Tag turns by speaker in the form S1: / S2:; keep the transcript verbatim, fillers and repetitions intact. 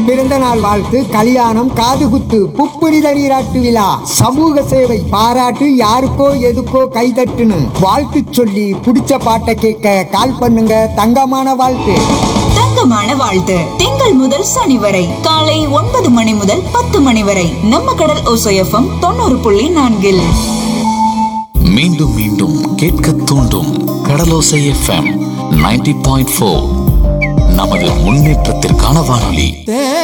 S1: பிறந்த நாள் வாழ்த்து, கல்யாணம், காதுகுத்து, புப்புனித நீராட்டு விழா, சமூக சேவை, பாராட்டு, யாருக்கோ எதுக்கோ கைதட்டுன்னு வாழ்த்து சொல்லி பிடிச்ச பாட்டை கேட்க கால் பண்ணுங்க. தங்கமான வாழ்த்து.
S2: தங்கமான வாழ்த்து. திங்கள் முதல் சனி வரை காலை ஒன்பது மணி முதல் பத்து மணி வரை நம்ம கடல் ஓசை எஃப்எம் தொண்ணூறு புள்ளி நான்கில்.
S3: மீண்டும் மீண்டும் கேட்க தூண்டும் கடலோசை எஃப்எம் நைன்டி பாயிண்ட் ஃபோர். நமது முன்னேற்றத்திற்கான வானொலி.